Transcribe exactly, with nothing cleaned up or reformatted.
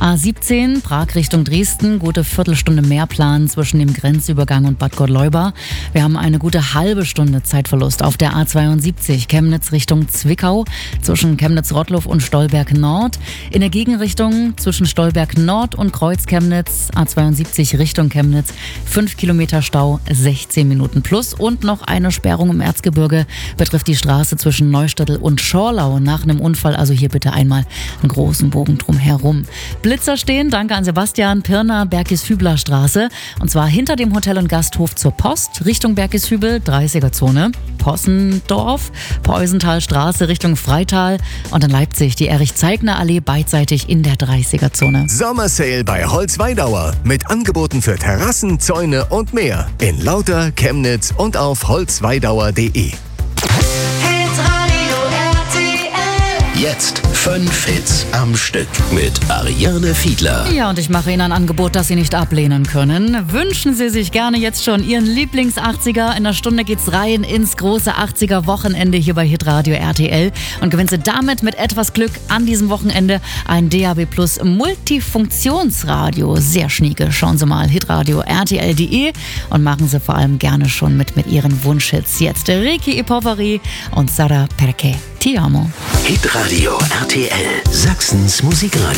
A siebzehn, Prag Richtung Dresden, gute Viertelstunde Mehrplan zwischen dem Grenzübergang und Bad Gottleuba. Wir haben eine gute halbe Stunde Zeitverlust auf der A zweiundsiebzig, Chemnitz Richtung Zwickau, zwischen Chemnitz-Rottluff und Stolberg Nord. In der Gegenrichtung zwischen Stolberg Nord und Kreuz-Chemnitz, A zweiundsiebzig Richtung Chemnitz, fünf Kilometer Stau, sechzehn Minuten plus. Und noch eine Sperrung im Erzgebirge, betrifft die Straße zwischen Neustädtel und Schorlau nach einem Unfall. Also hier bitte einmal einen großen Bogen drum herum. Blitzer stehen, danke an Sebastian, Pirna, Bergishübler Straße. Und zwar hinter dem Hotel und Gasthof zur Post, Richtung Bergishübel, dreißiger-Zone. Possendorf, Peusenthalstraße Richtung Freital und in Leipzig die Erich-Zeigner-Allee beidseitig in der dreißiger-Zone. Sommersale bei Holzweidauer mit Angeboten für Terrassen, Zäune und mehr. In Lauter, Chemnitz und auf holzweidauer punkt de. Jetzt fünf Hits am Stück mit Ariane Fiedler. Ja, und ich mache Ihnen ein Angebot, das Sie nicht ablehnen können. Wünschen Sie sich gerne jetzt schon Ihren Lieblings-achtziger. In einer Stunde geht's rein ins große achtziger-Wochenende hier bei Hitradio R T L. Und gewinnen Sie damit mit etwas Glück an diesem Wochenende ein D A B Plus Multifunktionsradio. Sehr schnieke. Schauen Sie mal hitradio r t l punkt de und machen Sie vor allem gerne schon mit mit Ihren Wunschhits. Jetzt Ricky Poveri und Sara Perché. Ti amo. Hitradio R T L, Sachsens Musikradio.